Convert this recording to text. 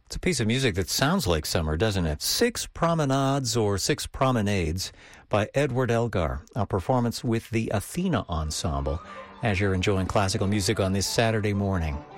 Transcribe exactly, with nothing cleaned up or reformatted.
It's a piece of music that sounds like summer, doesn't it? Six Promenades or Six Promenades by Edward Elgar, a performance with the Athena Ensemble as you're enjoying classical music on this Saturday morning.